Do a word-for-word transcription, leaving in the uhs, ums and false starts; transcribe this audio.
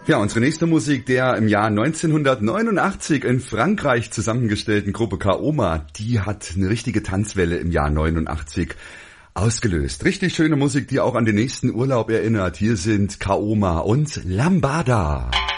Ja, unsere nächste Musik der im Jahr neunzehnhundertneunundachtzig in Frankreich zusammengestellten Gruppe Kaoma, die hat eine richtige Tanzwelle im Jahr neunundachtzig ausgelöst. Richtig schöne Musik, die auch an den nächsten Urlaub erinnert. Hier sind Kaoma und Lambada.